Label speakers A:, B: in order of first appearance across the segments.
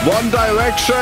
A: One Direction.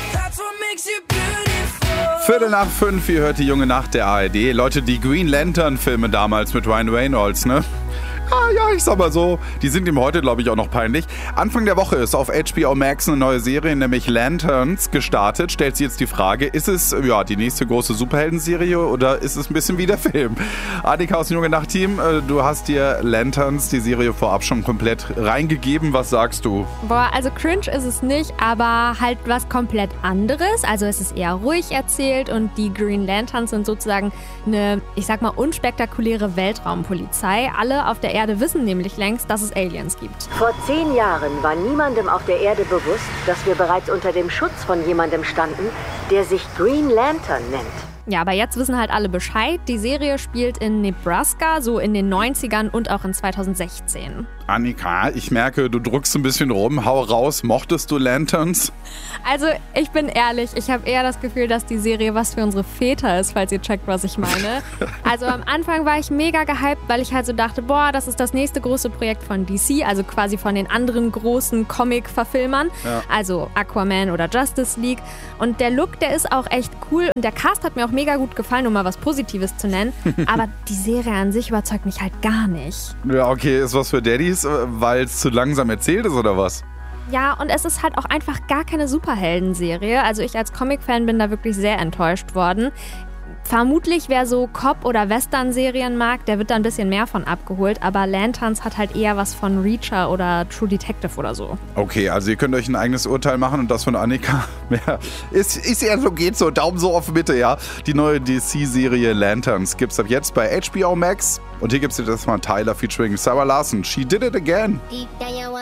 A: 4:45, ihr hört die junge Nacht der ARD. Leute, die Green Lantern-Filme damals mit Ryan Reynolds, ne? Ja, ich sag mal so, die sind ihm heute, glaube ich, auch noch peinlich. Anfang der Woche ist auf HBO Max eine neue Serie, nämlich Lanterns, gestartet. Stellt sich jetzt die Frage, ist es die nächste große Superhelden-Serie oder ist es ein bisschen wie der Film? Annika aus dem Junge Nacht-Team, du hast dir Lanterns, die Serie, vorab schon komplett reingegeben. Was sagst du?
B: Boah, also cringe ist es nicht, aber halt was komplett anderes. Also es ist eher ruhig erzählt und die Green Lanterns sind sozusagen eine, ich sag mal, unspektakuläre Weltraumpolizei. Alle auf der Erde wissen nämlich längst, dass es Aliens gibt.
C: Vor 10 Jahren war niemandem auf der Erde bewusst, dass wir bereits unter dem Schutz von jemandem standen, der sich Green Lantern nennt.
B: Ja, aber jetzt wissen halt alle Bescheid. Die Serie spielt in Nebraska, so in den 90ern und auch in 2016.
A: Annika, ich merke, du druckst ein bisschen rum. Hau raus, mochtest du Lanterns?
B: Also, ich bin ehrlich, ich habe eher das Gefühl, dass die Serie was für unsere Väter ist, falls ihr checkt, was ich meine. Also am Anfang war ich mega gehypt, weil ich halt so dachte, boah, das ist das nächste große Projekt von DC, also quasi von den anderen großen Comic-Verfilmern, also Aquaman oder Justice League. Und der Look, der ist auch echt cool und der Cast hat mir auch mega gut gefallen, um mal was Positives zu nennen. Aber die Serie an sich überzeugt mich halt gar nicht.
A: Ja, okay, ist was für Daddys, weil es zu langsam erzählt ist oder was?
B: Ja, und es ist halt auch einfach gar keine Superhelden-Serie. Also ich als Comic-Fan bin da wirklich sehr enttäuscht worden. Vermutlich, wer so Cop- oder Western-Serien mag, der wird da ein bisschen mehr von abgeholt. Aber Lanterns hat halt eher was von Reacher oder True Detective oder so.
A: Okay, also ihr könnt euch ein eigenes Urteil machen und das von Annika ist eher so, geht so, Daumen so auf Mitte, ja. Die neue DC-Serie Lanterns gibt's ab jetzt bei HBO Max. Und hier gibt's jetzt erstmal Tyler featuring Sarah Larson. She did it again.